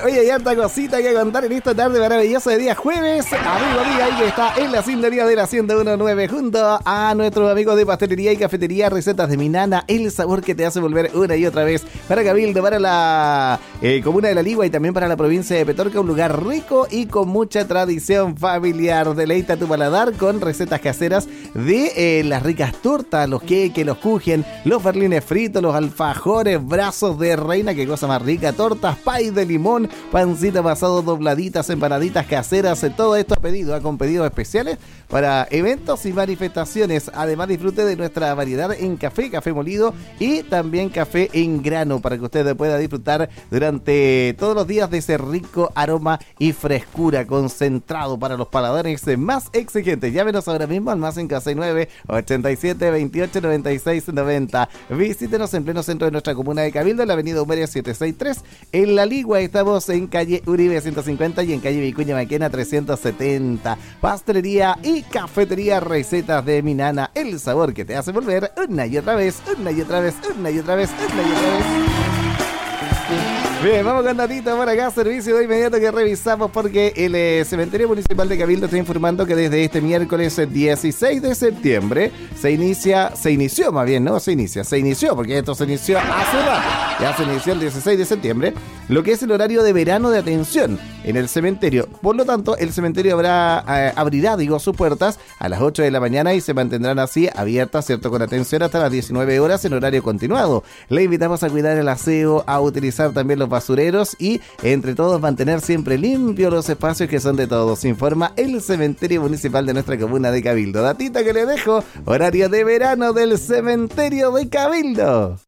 Oye, hay harta cosita que contar en esta tarde maravillosa de día jueves. Amigo, amiga, ahí que está en la sintonía de la 101.9 junto a nuestros amigos de pastelería y cafetería Recetas de mi Nana, el sabor que te hace volver una y otra vez para Cabildo, para la comuna de La Ligua y también para la provincia de Petorca, un lugar rico y con mucha tradición familiar. Deleita tu paladar con recetas caseras de las ricas tortas, los queques, los kuchen, los berlines fritos, los alfajores, brazos de reina, qué cosa más rica, tortas, pay de limón, pancita pasado, dobladitas, empanaditas caseras, todo esto a pedido, con pedidos especiales para eventos y manifestaciones. Además disfrute de nuestra variedad en café, café molido y también café en grano para que usted pueda disfrutar durante todos los días de ese rico aroma y frescura concentrado para los paladares más exigentes. Llámenos ahora mismo al más 569 87 28 96 90. Visítenos en pleno centro de nuestra comuna de Cabildo, en la avenida Humeria 763. En La Ligua estamos en calle Uribe 150 y en calle Vicuña Maquena 370. Pastelería y cafetería Recetas de mi Nana, el sabor que te hace volver una y otra vez, una y otra vez, una y otra vez, una y otra vez. Bien, vamos con datita por acá, servicio de inmediato que revisamos porque el Cementerio Municipal de Cabildo está informando que desde este miércoles 16 de septiembre se inició porque esto se inició hace rato, ya se inició el 16 de septiembre, lo que es el horario de verano de atención en el cementerio. Por lo tanto, el cementerio abrirá sus puertas a las 8 de la mañana y se mantendrán así abiertas, ¿cierto?, con atención hasta las 19 horas en horario continuado. Le invitamos a cuidar el aseo, a utilizar también los basureros y entre todos mantener siempre limpios los espacios que son de todos, informa el Cementerio Municipal de nuestra comuna de Cabildo. Datita que le dejo, horario de verano del Cementerio de Cabildo.